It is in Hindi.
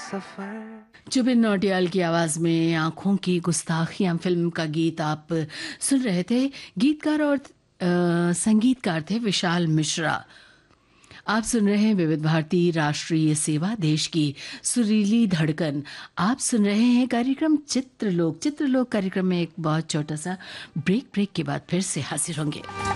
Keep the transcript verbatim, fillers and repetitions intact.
सफर। जुबिन नौटियाल की आवाज में आंखों की गुस्ताखियां फिल्म का गीत आप सुन रहे थे। गीतकार और अ, संगीतकार थे विशाल मिश्रा। आप सुन रहे हैं विविध भारती राष्ट्रीय सेवा, देश की सुरीली धड़कन। आप सुन रहे हैं कार्यक्रम चित्रलोक। चित्रलोक कार्यक्रम में एक बहुत छोटा सा ब्रेक ब्रेक के बाद फिर से हाजिर होंगे।